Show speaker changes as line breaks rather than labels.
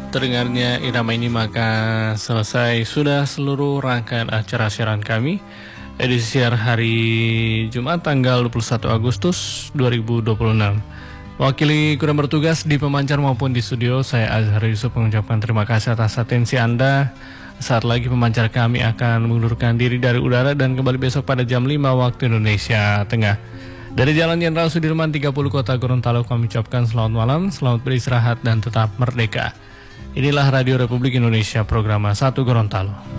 terdengarnya irama ini maka selesai sudah seluruh rangkaian acara siaran kami edisi siar hari Jumat tanggal 21 Agustus 2026. Wakili kurang bertugas di pemancar maupun di studio, saya Azhar Yusuf mengucapkan terima kasih atas atensi Anda. Saat lagi pemancar kami akan mengundurkan diri dari udara dan kembali besok pada jam 5 waktu Indonesia Tengah. Dari Jalan Jenderal Sudirman 30 Kota Gorontalo kami ucapkan selamat malam, selamat beristirahat dan tetap merdeka. Inilah Radio Republik Indonesia, program 1 Gorontalo.